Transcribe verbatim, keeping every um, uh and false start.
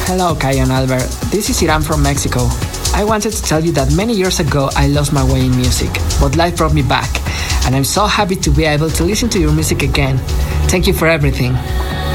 Hello, Kai and Albert. This is Iran from Mexico. I wanted to tell you that many years ago I lost my way in music, but life brought me back, and I'm so happy to be able to listen to your music again. Thank you for everything.